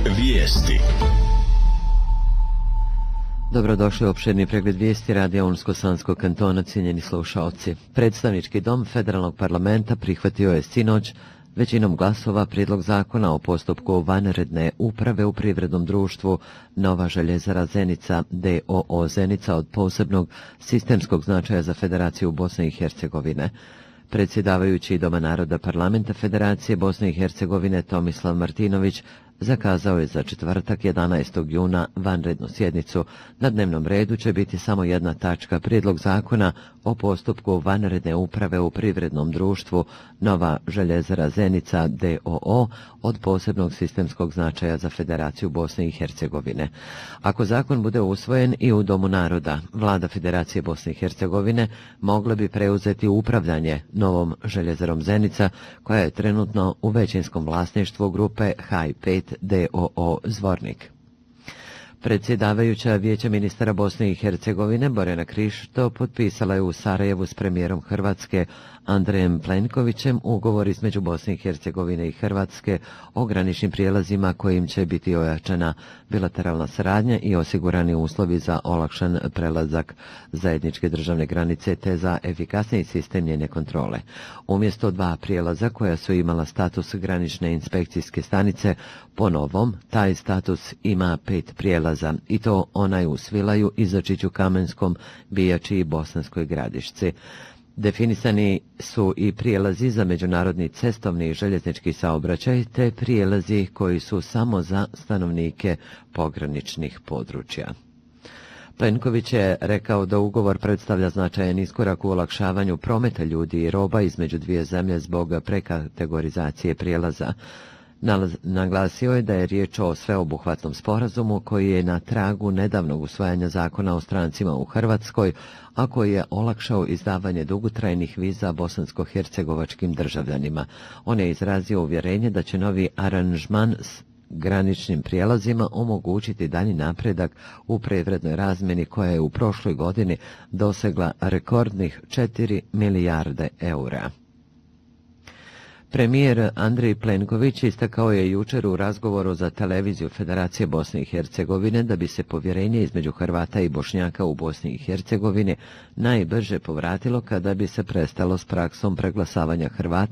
vijesti. Dobrodošli u opširni pregled vijesti radija Unsko-Sanskog kantona, cijenjeni slušaoci. Predstavnički dom Federalnog parlamenta prihvatio je sinoć većinom glasova prijedlog zakona o postupku vanredne uprave u privrednom društvu Nova željezara Zenica d.o.o. Zenica od posebnog sistemskog značaja za Federaciju Bosne i Hercegovine. Predsjedavajući Doma naroda Parlamenta Federacije Bosne i Hercegovine Tomislav Martinović zakazao je za četvrtak 11. juna vanrednu sjednicu. Na dnevnom redu će biti samo jedna tačka, prijedlog zakona o postupku vanredne uprave u privrednom društvu Nova željezara Zenica d.o.o. od posebnog sistemskog značaja za Federaciju Bosne i Hercegovine. Ako zakon bude usvojen i u Domu naroda, vlada Federacije Bosne i Hercegovine mogla bi preuzeti upravljanje Novom željezarom Zenica, koja je trenutno u većinskom vlasništvu grupe H5 d.o.o. Zvornik. Predsjedavajuća Vijeća ministara Bosne i Hercegovine Borjana Krišto potpisala je u Sarajevu s premijerom Hrvatske Andrejem Plenkovićem ugovor između Bosne i Hercegovine i Hrvatske o graničnim prijelazima kojim će biti ojačana bilateralna saradnja i osigurani uslovi za olakšan prelazak zajedničke državne granice te za efikasniji sistem njene kontrole. Umjesto 2 prijelaza koja su imala status granične inspekcijske stanice, po novom taj status ima 5 prijelaza, i to onaj u Svilaju, Izočiću, Kamenskom, Bijači i Bosanskoj Gradišci. Definisani su i prijelazi za međunarodni cestovni i željeznički saobraćaj, te prijelazi koji su samo za stanovnike pograničnih područja. Plenković je rekao da ugovor predstavlja značajan iskorak u olakšavanju prometa ljudi i roba između dvije zemlje zbog prekategorizacije prijelaza. Naglasio je da je riječ o sveobuhvatnom sporazumu koji je na tragu nedavnog usvajanja zakona o strancima u Hrvatskoj, a koji je olakšao izdavanje dugotrajnih viza bosansko-hercegovačkim državljanima. On je izrazio uvjerenje da će novi aranžman s graničnim prijelazima omogućiti dalji napredak u privrednoj razmjeni koja je u prošloj godini dosegla rekordnih 4 milijarde eura. Premijer Andrej Plenković istakao je jučer u razgovoru za televiziju Federacije Bosne i Hercegovine da bi se povjerenje između Hrvata i Bošnjaka u Bosni i Hercegovini najbrže povratilo kada bi se prestalo s praksom preglasavanja Hrvata